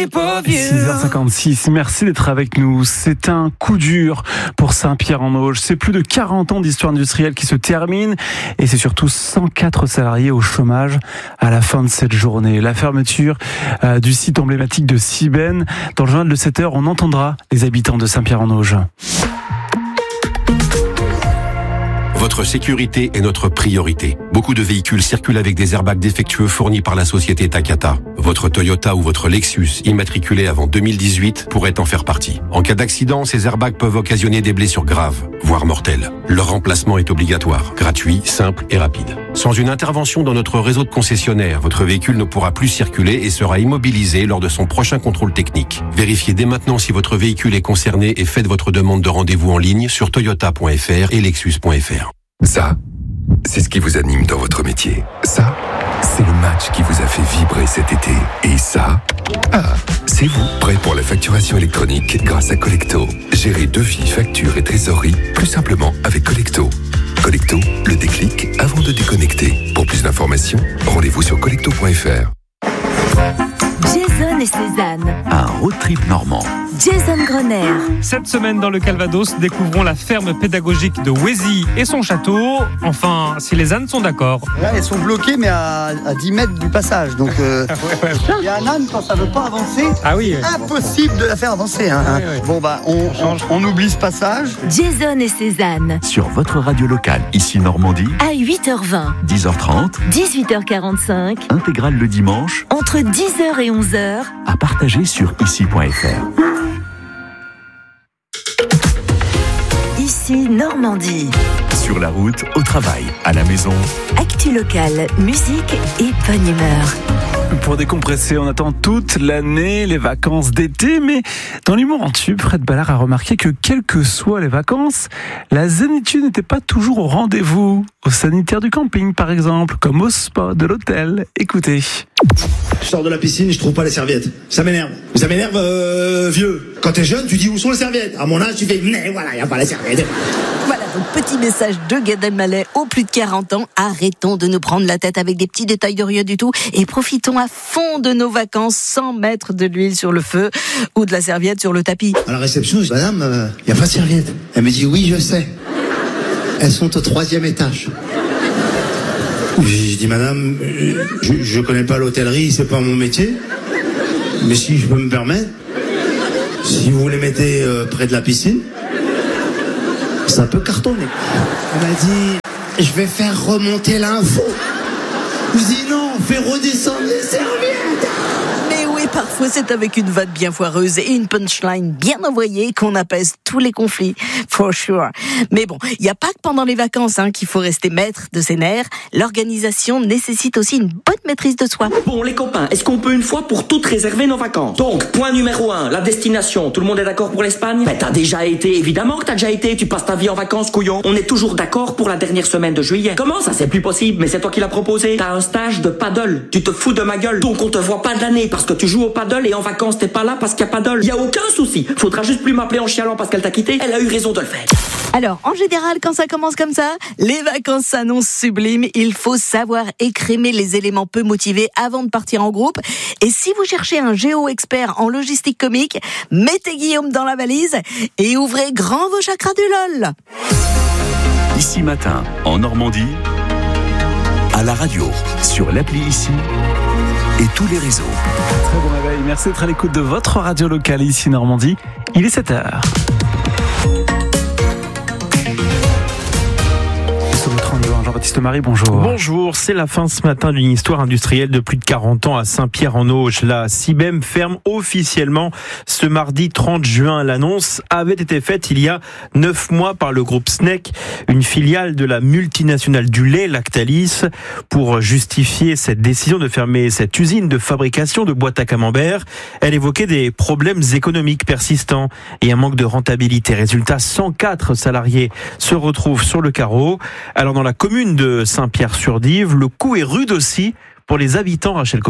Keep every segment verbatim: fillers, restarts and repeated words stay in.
shape of you. six heures cinquante-six, merci d'être avec nous. C'est un coup dur pour Saint-Pierre-en-Auge. C'est plus de quarante ans d'histoire industrielle qui se termine et c'est surtout cent quatre salariés au chômage à la fin de cette journée. La fermeture euh, du site emblématique de Sibène. Dans le journal de sept heures, on entendra les habitants de Saint-Pierre-en-Auge. Votre sécurité est notre priorité. Beaucoup de véhicules circulent avec des airbags défectueux fournis par la société Takata. Votre Toyota ou votre Lexus, immatriculé avant deux mille dix-huit, pourrait en faire partie. En cas d'accident, ces airbags peuvent occasionner des blessures graves, voire mortelles. Leur remplacement est obligatoire, gratuit, simple et rapide. Sans une intervention dans notre réseau de concessionnaires, votre véhicule ne pourra plus circuler et sera immobilisé lors de son prochain contrôle technique. Vérifiez dès maintenant si votre véhicule est concerné et faites votre demande de rendez-vous en ligne sur toyota point f r et lexus point f r. Ça, c'est ce qui vous anime dans votre métier. Ça, c'est le match qui vous a fait vibrer cet été. Et ça, ah, c'est vous, prêt pour la facturation électronique grâce à Collecto. Gérez devis, factures et trésorerie plus simplement avec Collecto. Collecto, le déclic avant de déconnecter. Pour plus d'informations, rendez-vous sur collecto point f r. Jason et Cézanne. Un road trip normand. Jason Grener. Cette semaine dans le Calvados, découvrons la ferme pédagogique de Wézy et son château. Enfin, si les ânes sont d'accord. Là, elles sont bloquées, mais à, à dix mètres du passage. Donc, euh, ouais, ouais. Il y a un âne, quand ça ne veut pas avancer, ah oui, impossible de la faire avancer. Hein, hein. Oui, oui. Bon, bah, on, on, on oublie ce passage. Jason et Cézanne. Sur votre radio locale, ici Normandie. À huit heures vingt. dix heures trente. dix-huit heures quarante-cinq. Intégrale le dimanche. Entre dix heures et onze heures. À partager sur ici point f r. Ici Normandie. Sur la route, au travail, à la maison. Actu locale, musique et bonne humeur. Pour décompresser, on attend toute l'année les vacances d'été, mais dans l'humour en tube, Fred Ballard a remarqué que quelles que soient les vacances, la zénitude n'était pas toujours au rendez-vous. Au sanitaire du camping, par exemple, comme au spa de l'hôtel. Écoutez. Je sors de la piscine, je trouve pas les serviettes. Ça m'énerve. Ça m'énerve, euh, vieux. Quand t'es jeune, tu dis où sont les serviettes. À mon âge, tu fais, mais voilà, y a pas les serviettes. Voilà, donc petit message de Gad Elmaleh aux plus de quarante ans. Arrêtons de nous prendre la tête avec des petits détails de rien du tout et profitons à fond de nos vacances sans mettre de l'huile sur le feu ou de la serviette sur le tapis. À la réception, je dis, madame, euh, y a pas de serviette. Elle me dit, oui, je sais. Elles sont au troisième étage. Je dis, madame, je, je connais pas l'hôtellerie, c'est pas mon métier. Mais si je peux me permettre, si vous les mettez euh, près de la piscine, ça peut cartonner. Elle m'a dit, je vais faire remonter l'info. Je dis non, fais redescendre les serviettes. Mais oui, parfois c'est avec une vanne bien foireuse et une punchline bien envoyée qu'on apaise tous les conflits, for sure. Mais bon, il n'y a pas que pendant les vacances hein, qu'il faut rester maître de ses nerfs. L'organisation nécessite aussi une bonne maîtrise de soi. Bon les copains, est-ce qu'on peut une fois pour toutes réserver nos vacances? Donc, point numéro un, la destination. Tout le monde est d'accord pour l'Espagne? Ben t'as déjà été, évidemment que t'as déjà été. Tu passes ta vie en vacances, couillon. On est toujours d'accord pour la dernière semaine de juillet. Comment ça, c'est plus possible? Mais c'est toi qui l'as proposé. T'as un stage de paddle. Tu te fous de ma gueule. Donc on te voit pas de l'année parce que tu joues au paddle et en vacances t'es pas là parce qu'il y a paddle. Y a aucun souci. Faudra juste plus m'appeler en chialant parce qu'elle t'a quitté. Elle a eu raison de le faire. Alors, en général, quand ça commence comme ça, les vacances s'annoncent sublimes. Il faut savoir écrémer les éléments peu motivés avant de partir en groupe. Et si vous cherchez un géo-expert en logistique comique, mettez Guillaume dans la valise et ouvrez grand vos chakras du LOL. Ici Matin, en Normandie, à la radio, sur l'appli Ici et tous les réseaux. Très bon réveil, merci d'être à l'écoute de votre radio locale Ici Normandie. Il est sept heures. Jean-Baptiste Marie, bonjour. Bonjour, c'est la fin ce matin d'une histoire industrielle de plus de quarante ans à Saint-Pierre-en-Auge. La Sibène ferme officiellement ce mardi trente juin. L'annonce avait été faite il y a neuf mois par le groupe S N E C, une filiale de la multinationale du lait Lactalis. Pour justifier cette décision de fermer cette usine de fabrication de boîtes à camembert, elle évoquait des problèmes économiques persistants et un manque de rentabilité. Résultat, cent quatre salariés se retrouvent sur le carreau. Alors dans la commune de Saint-Pierre-sur-Dive, le coup est rude aussi pour les habitants, Rachel Cocchio.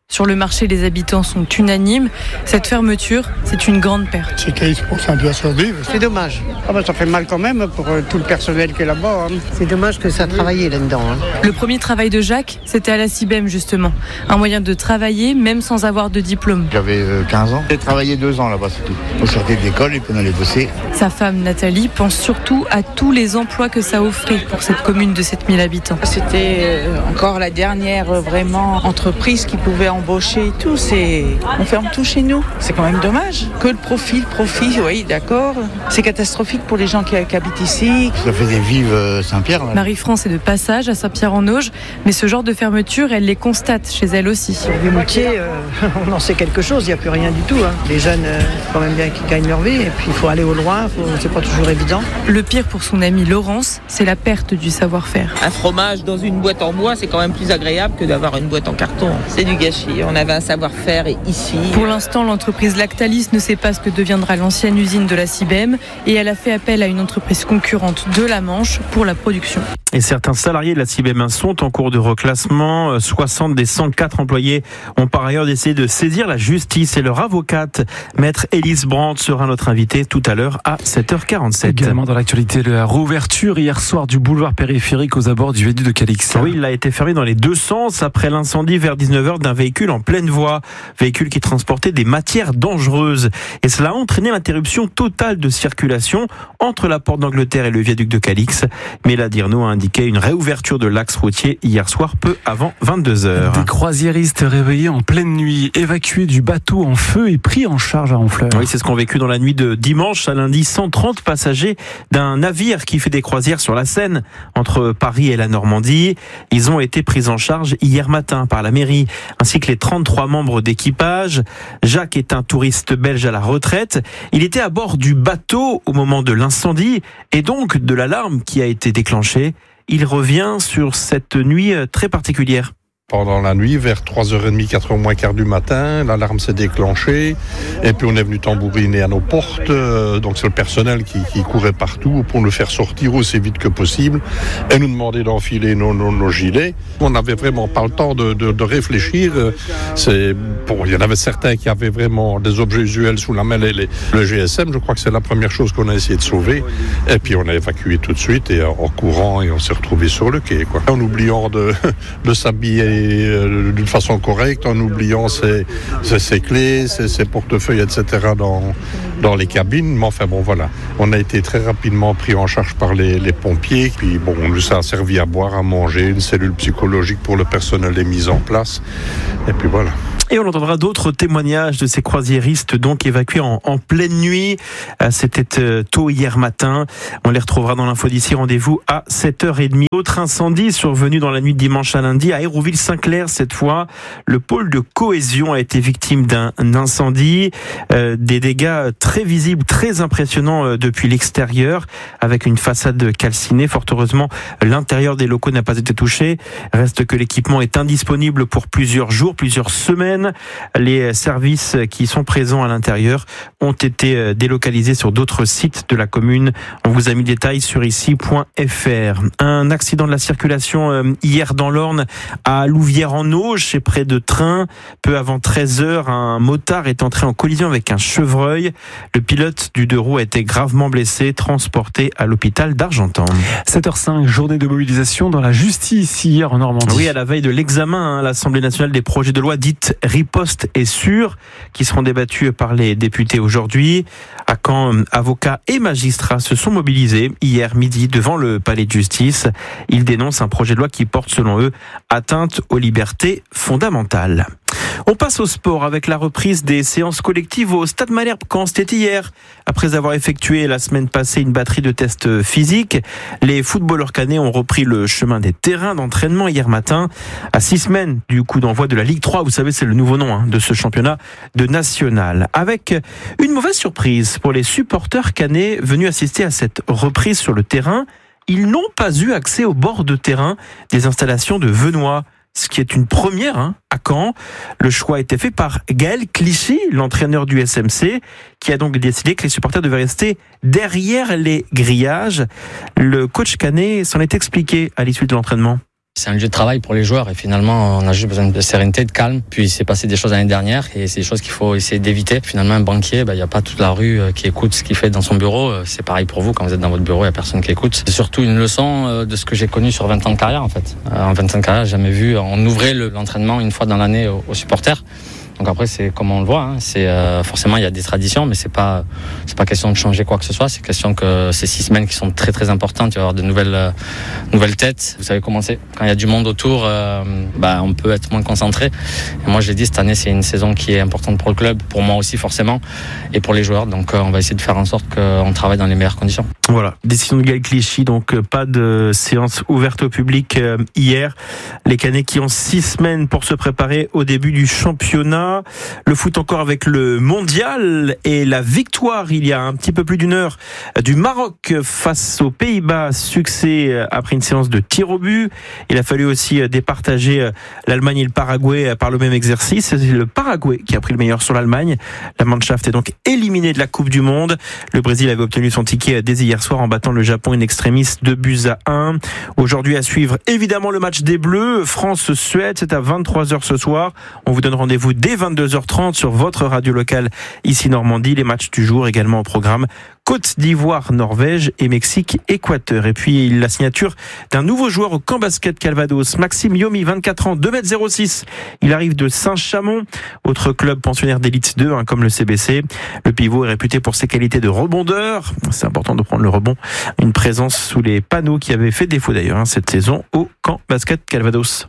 Sur le marché, les habitants sont unanimes. Cette fermeture, c'est une grande perte. C'est quinze pour cent doit survivre. C'est dommage. Ah bah ça fait mal quand même pour euh, tout le personnel qui est là-bas. Hein. C'est dommage que ça a travaillé là-dedans. Hein. Le premier travail de Jacques, c'était à la Cibem justement. Un moyen de travailler même sans avoir de diplôme. J'avais euh, quinze ans. J'ai travaillé deux ans là-bas, c'est tout. On sortait de l'école et puis on allait bosser. Sa femme Nathalie pense surtout à tous les emplois que ça offrait pour cette commune de sept mille habitants. C'était euh, encore la dernière euh, vraiment entreprise qui pouvait embaucher et tout. C'est... On ferme tout chez nous. C'est quand même dommage. Que le profit, le profit, oui, d'accord. C'est catastrophique pour les gens qui, qui habitent ici. Ça faisait vivre Saint-Pierre. Là. Marie-France est de passage à Saint-Pierre-en-Auge, mais ce genre de fermeture, elle les constate chez elle aussi. Les métiers, euh, on en sait quelque chose, il n'y a plus rien du tout. Hein. Les jeunes, euh, quand même bien qu'ils gagnent leur vie, et puis il faut aller au loin, faut... c'est pas toujours évident. Le pire pour son amie Laurence, c'est la perte du savoir-faire. Un fromage dans une boîte en bois, c'est quand même plus agréable que d'avoir une boîte en carton. C'est du gâchis. On avait un savoir-faire ici. Pour l'instant, l'entreprise Lactalis ne sait pas ce que deviendra l'ancienne usine de la Cibem et elle a fait appel à une entreprise concurrente de la Manche pour la production. Et certains salariés de la Cibem sont en cours de reclassement. soixante des cent quatre employés ont par ailleurs décidé de saisir la justice et leur avocate, maître Élise Brandt, sera notre invitée tout à l'heure à sept heures quarante-sept. Également dans l'actualité, la réouverture hier soir du boulevard périphérique aux abords du viaduc de Calix. Oui, il a été fermé dans les deux sens après l'incendie vers dix-neuf heures d'un véhicule en pleine voie. Véhicule qui transportait des matières dangereuses. Et cela a entraîné l'interruption totale de circulation entre la porte d'Angleterre et le viaduc de Calix. Mélanie Dirno a indiqué une réouverture de l'axe routier hier soir peu avant vingt-deux heures. Des croisiéristes réveillés en pleine nuit, évacués du bateau en feu et pris en charge à Honfleur. Oui, c'est ce qu'ont vécu dans la nuit de dimanche à lundi cent trente passagers d'un navire qui fait des croisières sur la Seine entre Paris et la Normandie. Ils ont été pris en charge hier matin par la mairie ainsi que les trente-trois membres d'équipage. Jacques est un touriste belge à la retraite. Il était à bord du bateau au moment de l'incendie et donc de l'alarme qui a été déclenchée. Il revient sur cette nuit très particulière. Pendant la nuit, vers trois heures trente, quatre heures moins quart du matin, l'alarme s'est déclenchée et puis on est venu tambouriner à nos portes. Donc c'est le personnel qui, qui courait partout pour nous faire sortir aussi vite que possible et nous demander d'enfiler nos, nos, nos gilets. On n'avait vraiment pas le temps de, de, de réfléchir. C'est, bon, il y en avait certains qui avaient vraiment des objets usuels sous la main. Les, les, le G S M, je crois que c'est la première chose qu'on a essayé de sauver. Et puis on a évacué tout de suite et en courant et on s'est retrouvé sur le quai, quoi. En oubliant de, de s'habiller d'une façon correcte, en oubliant ses, ses, ses clés, ses, ses portefeuilles, et cetera dans, dans les cabines. Mais enfin bon, voilà. On a été très rapidement pris en charge par les, les pompiers. Puis bon, ça a servi à boire, à manger. Une cellule psychologique pour le personnel est mise en place. Et puis voilà. Et on entendra d'autres témoignages de ces croisiéristes donc évacués en, en pleine nuit. C'était tôt hier matin. On les retrouvera dans l'info d'ici. Rendez-vous à sept heures trente. Autre incendie survenu dans la nuit de dimanche à lundi à Hérouville-Saint-Clair. Cette fois, le pôle de cohésion a été victime d'un incendie. Euh, des dégâts très visibles, très impressionnants depuis l'extérieur avec une façade calcinée. Fort heureusement, l'intérieur des locaux n'a pas été touché. Reste que l'équipement est indisponible pour plusieurs jours, plusieurs semaines. Les services qui sont présents à l'intérieur ont été délocalisés sur d'autres sites de la commune. On vous a mis le détail sur ici point f r. Un accident de la circulation hier dans l'Orne à Louvière-en-Auge, c'est près de Train. Peu avant treize heures, un motard est entré en collision avec un chevreuil. Le pilote du deux roues a été gravement blessé, transporté à l'hôpital d'Argentan. sept heures cinq, journée de mobilisation dans la justice hier en Normandie. Oui, à la veille de l'examen à l'Assemblée nationale des projets de loi dites riposte et sûre qui seront débattus par les députés aujourd'hui. À Caen, avocats et magistrats se sont mobilisés hier midi devant le palais de justice. Ils dénoncent un projet de loi qui porte selon eux atteinte aux libertés fondamentales. On passe au sport avec la reprise des séances collectives au Stade Malherbe quand c'était hier. Après avoir effectué la semaine passée une batterie de tests physiques, les footballeurs caennais ont repris le chemin des terrains d'entraînement hier matin. À six semaines du coup d'envoi de la Ligue trois, vous savez c'est le nouveau nom hein, de ce championnat de national. Avec une mauvaise surprise pour les supporters caennais venus assister à cette reprise sur le terrain. Ils n'ont pas eu accès au bord de terrain des installations de Venoy. Ce qui est une première hein, à Caen. Le choix a été fait par Gaël Clichy, l'entraîneur du S M C, qui a donc décidé que les supporters devaient rester derrière les grillages. Le coach canet s'en est expliqué à l'issue de l'entraînement. C'est un lieu de travail pour les joueurs et finalement, on a juste besoin de sérénité, de calme. Puis il s'est passé des choses l'année dernière et c'est des choses qu'il faut essayer d'éviter. Finalement, un banquier, bah, il n'y a pas toute la rue qui écoute ce qu'il fait dans son bureau. C'est pareil pour vous, quand vous êtes dans votre bureau, il n'y a personne qui écoute. C'est surtout une leçon de ce que j'ai connu sur vingt ans de carrière en fait. En vingt ans de carrière, j'ai jamais vu, on ouvrait l'entraînement une fois dans l'année aux, aux supporters. Donc après, c'est comme on le voit, hein, c'est euh, forcément il y a des traditions, mais c'est pas c'est pas question de changer quoi que ce soit. C'est question que ces six semaines qui sont très très importantes, il va y avoir de nouvelles euh, nouvelles têtes. Vous savez comment c'est. Quand il y a du monde autour, euh, bah on peut être moins concentré. Et moi, je l'ai dit, cette année, c'est une saison qui est importante pour le club, pour moi aussi forcément, et pour les joueurs. Donc euh, on va essayer de faire en sorte qu'on travaille dans les meilleures conditions. Voilà, décision de Gaël Clichy, donc euh, pas de séance ouverte au public euh, hier. Les Canets qui ont six semaines pour se préparer au début du championnat. Le foot encore avec le mondial et la victoire il y a un petit peu plus d'une heure du Maroc face aux Pays-Bas. Succès après une séance de tir au but. Il a fallu aussi départager l'Allemagne et le Paraguay par le même exercice. C'est le Paraguay qui a pris le meilleur sur l'Allemagne. La Mannschaft est donc éliminée de la Coupe du Monde. Le Brésil avait obtenu son ticket dès hier soir en battant le Japon in extremis deux buts à un. Aujourd'hui à suivre évidemment le match des Bleus. France-Suède, c'est à vingt-trois heures ce soir. On vous donne rendez-vous dès vingt-deux heures trente sur votre radio locale ici Normandie. Les matchs du jour également au programme. Côte d'Ivoire, Norvège et Mexique, Équateur. Et puis la signature d'un nouveau joueur au camp basket Calvados, Maxime Yomi, vingt-quatre ans, deux mètres zéro six. Il arrive de Saint-Chamond, autre club pensionnaire d'élite deux, hein, comme le C B C. Le pivot est réputé pour ses qualités de rebondeur. C'est important de prendre le rebond. Une présence sous les panneaux qui avait fait défaut d'ailleurs hein, cette saison au camp basket Calvados.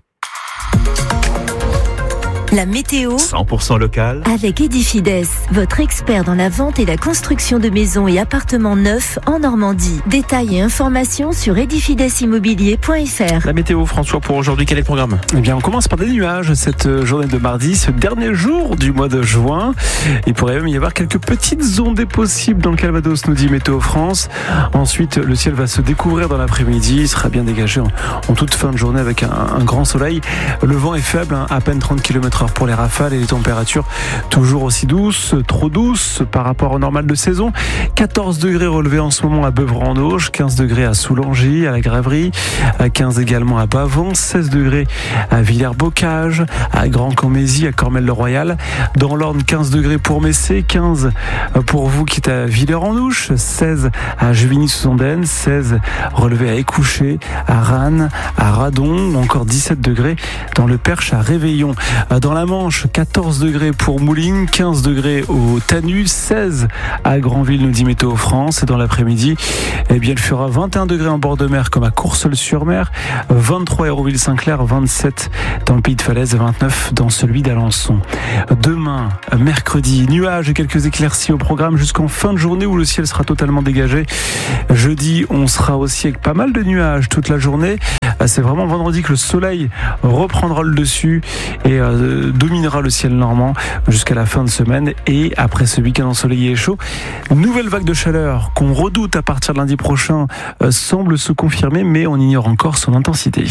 La météo cent pour cent local avec Edifides, votre expert dans la vente et la construction de maisons et appartements neufs en Normandie. Détails et informations sur edifides immobilier point f r. La météo, François, pour aujourd'hui, quel est le programme ? Eh bien, on commence par des nuages cette journée de mardi, ce dernier jour du mois de juin. Il pourrait même y avoir quelques petites ondées possibles dans le Calvados, nous dit Météo France. Ensuite, le ciel va se découvrir dans l'après-midi. Il sera bien dégagé en, en toute fin de journée avec un, un grand soleil. Le vent est faible, hein, à peine trente kilomètres heure pour les rafales et les températures toujours aussi douces, trop douces par rapport au normal de saison. quatorze degrés relevés en ce moment à Beuvran-en-Auge, quinze degrés à Soulangy, à la Graverie, quinze également à Bavon, seize degrés à Villers-Bocage, à Grand-Comézy, à Cormel-le-Royal. Dans l'Orne, quinze degrés pour Messé, quinze pour vous qui êtes à Villers-en-Ouche, seize à Juvigny-sous-Andaine, seize relevés à Écouché, à Rannes, à Radon, ou encore dix-sept degrés dans le Perche à Réveillon. Dans la Manche, quatorze degrés pour Moulines, quinze degrés au Tanu, seize à Granville, nous dit Météo France. Et dans l'après-midi, eh bien, il fera vingt et un degrés en bord de mer comme à Courseulles-sur-Mer, vingt-trois à Hérouville-Saint-Clair, vingt-sept dans le Pays de Falaise et vingt-neuf dans celui d'Alençon. Demain, mercredi, nuages et quelques éclaircies au programme jusqu'en fin de journée où le ciel sera totalement dégagé. Jeudi, on sera aussi avec pas mal de nuages toute la journée. C'est vraiment vendredi que le soleil reprendra le dessus et euh, dominera le ciel normand jusqu'à la fin de semaine. Et après ce week-end ensoleillé et chaud, une nouvelle vague de chaleur qu'on redoute à partir de lundi prochain euh, semble se confirmer, mais on ignore encore son intensité.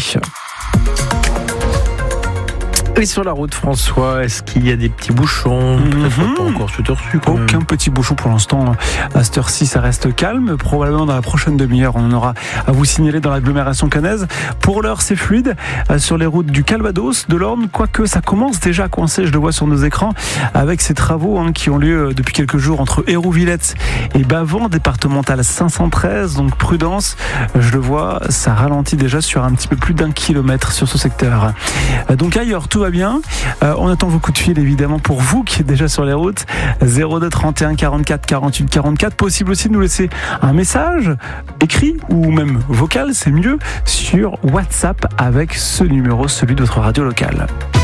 Et sur la route, François, est-ce qu'il y a des petits bouchons ? Peut-être mmh. pas encore cette heure-ci. Aucun petit bouchon pour l'instant. À cette heure-ci, ça reste calme. Probablement dans la prochaine demi-heure, on en aura à vous signaler dans l'agglomération caennaise. Pour l'heure, c'est fluide sur les routes du Calvados, de l'Orne, quoique ça commence déjà à coincer, je le vois sur nos écrans, avec ces travaux hein, qui ont lieu depuis quelques jours entre Hérouvillette et Bavon, départementale cinq cent treize. Donc prudence, je le vois, ça ralentit déjà sur un petit peu plus d'un kilomètre sur ce secteur. Donc ailleurs, tout va bien. Euh, on attend vos coups de fil évidemment pour vous qui êtes déjà sur les routes. zéro deux trente et un quarante-quatre quarante-huit quarante-quatre. Possible aussi de nous laisser un message écrit ou même vocal, c'est mieux, sur WhatsApp avec ce numéro, celui de votre radio locale.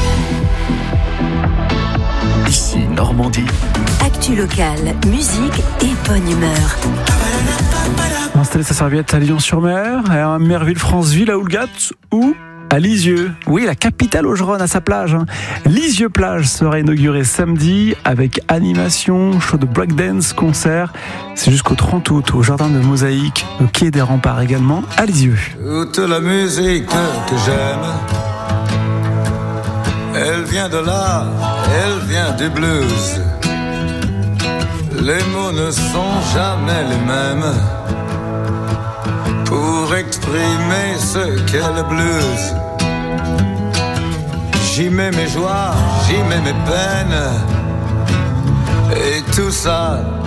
Ici Normandie. Actu locale, musique et bonne humeur. Installer sa serviette à Lyon-sur-Mer, à Merville-Franceville, à Oulgat ou à Lisieux. Oui, la capitale augeronne à sa plage. Hein. Lisieux Plage sera inaugurée samedi avec animation, show de breakdance, concert. C'est jusqu'au trente août au jardin de Mosaïque, au quai des Remparts également, à Lisieux. Toute la musique que j'aime, elle vient de là, elle vient du blues. Les mots ne sont jamais les mêmes pour exprimer ce qu'est le blues. J'y mets mes joies, j'y mets mes peines, et tout ça